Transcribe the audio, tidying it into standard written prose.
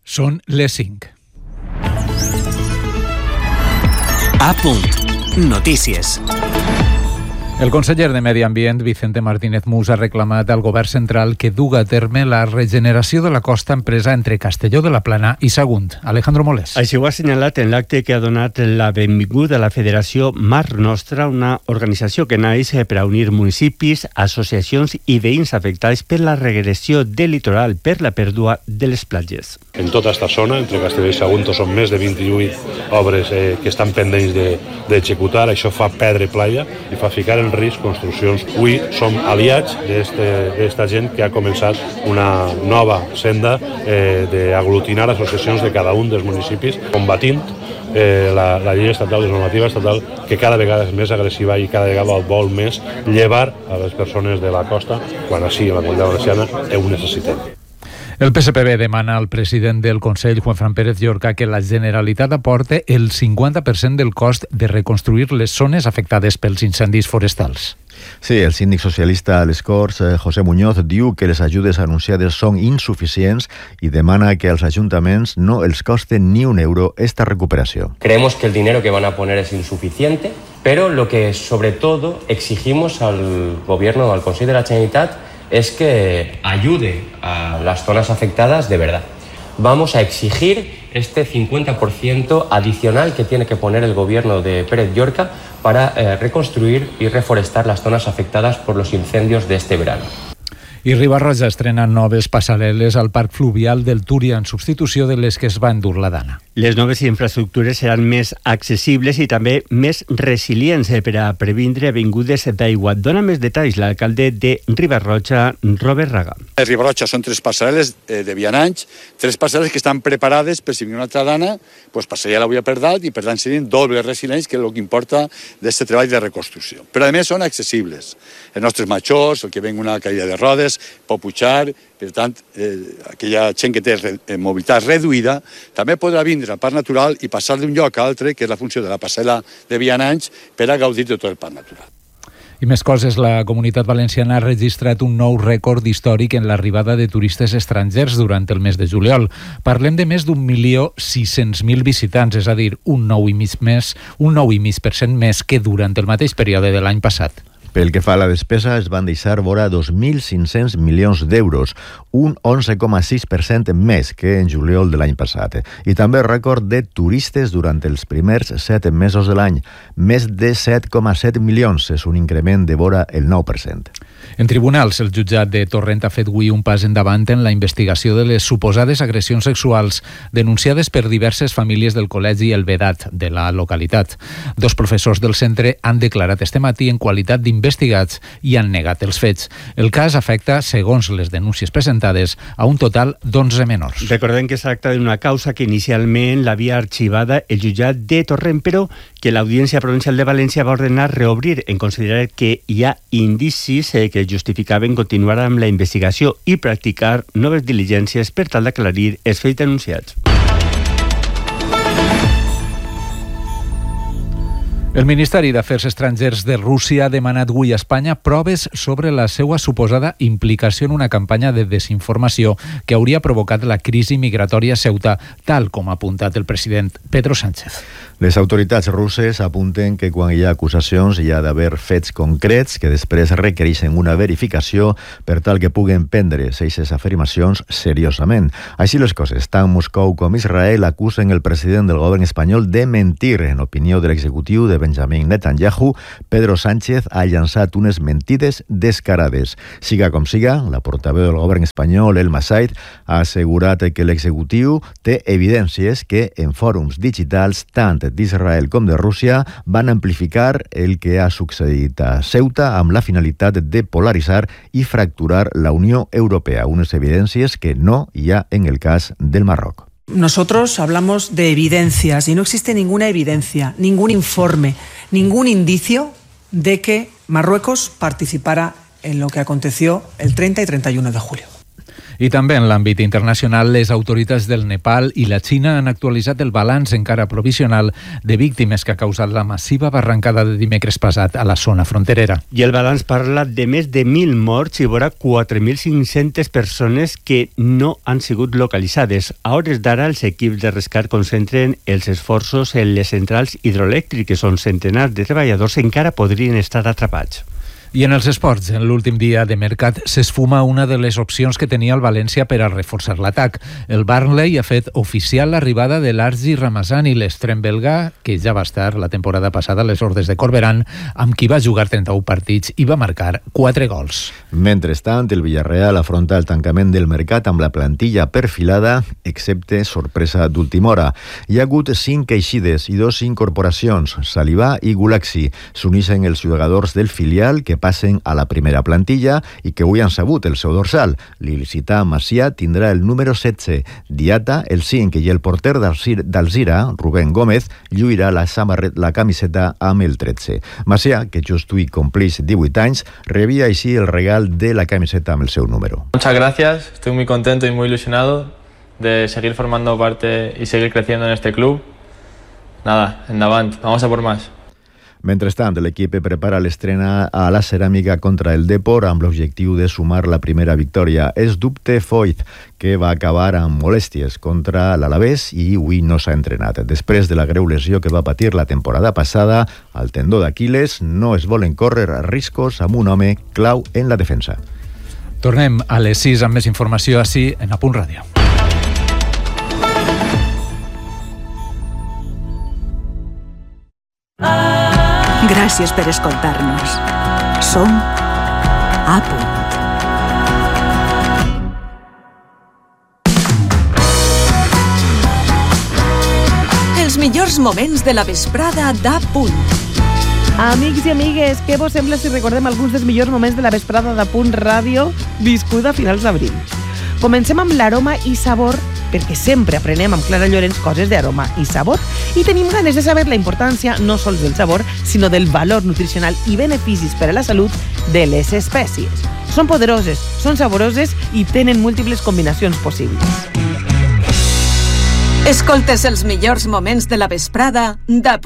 Són les 5. A punt. Notícies. El conseller de Medi Ambient, Vicente Martínez Mus, ha reclamat al govern central que duga a terme la regeneració de la costa empresa entre Castelló de la Plana i Sagunt. Alejandro Molés. Així ho ha assenyalat en l'acte que ha donat la benvinguda a la Federació Mar Nostra, una organització que naix per a unir municipis, associacions i veïns afectats per la regressió del litoral per la pèrdua de les platges. En tota esta zona, entre Castelló i Sagunt, són més de 28 obres que estan pendents d'executar. Això fa perdre playa i fa ficar en risc construccions. Avui som aliats d'esta gent que ha començat una nova senda d'aglutinar associacions de cada un dels municipis, combatint la llei estatal, la normativa estatal, que cada vegada és més agressiva i cada vegada vol més llevar a les persones de la costa, quan així a la Comunitat Valenciana ho necessitem. El PSPB demana al president del Consell, Juanfran Pérez Llorca, que la Generalitat aporte el 50% del cost de reconstruir les zones afectades pels incendis forestals. Sí, el síndic socialista a les Corts, José Muñoz, diu que les ajudes anunciades són insuficients i demana que als ajuntaments no els coste ni un euro esta recuperació. Creemos que el dinero que van a poner es insuficiente, pero lo que sobre todo exigimos al gobierno, al Consejo de la Generalitat, es que ayude a las zonas afectadas de verdad. Vamos a exigir este 50% adicional que tiene que poner el gobierno de Pérez Llorca para reconstruir y reforestar las zonas afectadas por los incendios de este verano. I Riba-roja estrena noves passarel·les al parc fluvial del Túria en substitució de les que es va endur la Dana. Les noves infraestructures seran més accessibles i també més resilients per a previndre vingudes d'aigua. Dona més detalls l'alcalde de Riba-roja, Robert Raga. A Riba-roja són 3 passarel·les de vianants, 3 passarel·les que estan preparades per si vinguin una altra Dana, passaria l'aigua per dalt i per tant serien dobles resilients, que és el que importa d'aquest treball de reconstrucció. Però a més són accessibles. Els nostres majors, el que venga una caïda de rodes, pot pujar, per tant, aquella gent que té mobilitat reduïda també podrà vindre al parc natural i passar d'un lloc a altre, que és la funció de la passarel·la de vianants, per a gaudir de tot el parc natural. I més coses, la Comunitat Valenciana ha registrat un nou rècord històric en l'arribada de turistes estrangers durant el mes de juliol. Parlem de més d'1.600.000 visitants, és a dir, un 9,5% més que durant el mateix període de l'any passat. Pel que fa a la despesa, es van deixar vora 2.500 milions d'euros, un 11,6% més que en juliol de l'any passat. I també rècord de turistes durant els primers 7 mesos de l'any. Més de 7,7 milions, és un increment de vora el 9%. En tribunals, el jutjat de Torrent ha fet avui un pas endavant en la investigació de les suposades agressions sexuals denunciades per diverses famílies del col·legi El Vedat de la localitat. 2 professors del centre han declarat este matí en qualitat d'investigats i han negat els fets. El cas afecta, segons les denúncies presentades, a un total d'11 menors. Recordem que es tracta d'una causa que inicialment l'havia arxivada el jutjat de Torrent, però que l'Audiència Provincial de València va ordenar reobrir en considerar que hi ha indicis que justificaven continuar amb la investigació i practicar noves diligències per tal d'aclarir els fets denunciats. El Ministeri d'Afers Estrangers de Rússia ha demanat avui a Espanya proves sobre la seva suposada implicació en una campanya de desinformació que hauria provocat la crisi migratòria a Ceuta, tal com ha apuntat el president Pedro Sánchez. Les autoritats russes apunten que quan hi ha acusacions hi ha d'haver fets concrets que després requereixen una verificació per tal que puguen prendre aquestes afirmacions seriosament. Així les coses, tant Moscou com Israel acusen el president del govern espanyol de mentir. En opinió de l'executiu de Benjamin Netanyahu, Pedro Sánchez ha llançat unes mentides descarades. Siga com siga, la portaveu del govern espanyol, Elma Said, ha assegurat que l'executiu té evidències que en fòrums digitals tant d'Israel com de Rússia van amplificar el que ha succeït a Ceuta amb la finalitat de polaritzar i fracturar la Unió Europea, unes evidències que no hi ha en el cas del Marroc. Nosotros hablamos de evidencias y no existe ninguna evidencia, ningún informe, ningún indicio de que Marruecos participara en lo que aconteció el 30 y 31 de julio. I també en l'àmbit internacional, les autoritats del Nepal i la Xina han actualitzat el balanç encara provisional de víctimes que ha causat la massiva barrancada de dimecres passat a la zona fronterera. I el balanç parla de més de 1.000 morts i vora 4.500 persones que no han sigut localitzades. A hores d'ara, els equips de rescat concentren els esforços en les centrals hidroelèctriques, on centenars de treballadors encara podrien estar atrapats. I en els esports, en l'últim dia de mercat, s'esfuma una de les opcions que tenia el València per a reforçar l'atac. El Burnley ha fet oficial l'arribada de l'Argi Ramazani, l'extrem belga, que ja va estar la temporada passada a les Hordes de Corberán, amb qui va jugar 31 partits i va marcar 4 gols. Mentrestant, el Villarreal afronta el tancament del mercat amb la plantilla perfilada, excepte sorpresa d'última hora. Hi ha hagut 5 eixides i 2 incorporacions. Salibà i Gulaxi s'uneixen els jugadors del filial que passen a la primera plantilla i que avui han sabut el seu dorsal. L'il·licità Macià tindrà el número 16, Diata el 5 i el porter d'Alzira, Rubén Gómez, lluirà la camiseta amb el 13. Macià, que just avui compleix 18 anys, rebia així el regal de la camiseta amb el seu número. Muchas gracias, estoy muy contento y muy ilusionado de seguir formando parte y seguir creciendo en este club. Nada, endavant, vamos a por más. Mentrestant, l'equip prepara l'estrena a la Ceràmica contra el Depor amb l'objectiu de sumar la primera victòria. És dubte Foyt, que va acabar amb molèsties contra l'Alavés i avui no s'ha entrenat. Després de la greu lesió que va patir la temporada passada, al tendó d'Aquiles, no es volen córrer riscos amb un home clau en la defensa. Tornem a les 6 amb més informació ací en A Punt Ràdio. Gràcies per escoltar-nos. Som A Punt. Els millors moments de la vesprada d'A Punt. Amics i amigues, què vos sembla si recordem alguns dels millors moments de la vesprada d'A Punt Ràdio viscuda a finals d'abril? Comencem amb l'aroma i sabor, perquè sempre aprenem amb Clara Llorenç coses d'aroma i sabor i tenim ganes de saber la importància no sols del sabor, sinó del valor nutricional i beneficis per a la salut de les espècies. Són poderoses, són saboroses i tenen múltiples combinacions possibles. Escoltes els millors moments de la vesprada d'A Punt.